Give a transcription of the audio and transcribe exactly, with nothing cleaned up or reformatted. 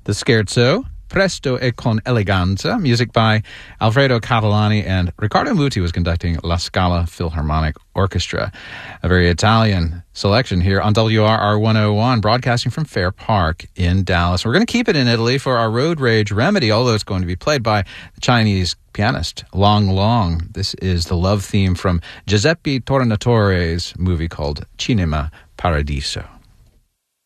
The Scherzo, Presto e con eleganza, music by Alfredo Catalani, and Riccardo Muti was conducting La Scala Philharmonic Orchestra. A very Italian selection here on W R R one oh one, broadcasting from Fair Park in Dallas. We're going to keep it in Italy for our Road Rage Remedy, although it's going to be played by the Chinese pianist Long Long. This is the love theme from Giuseppe Tornatore's movie called Cinema Paradiso.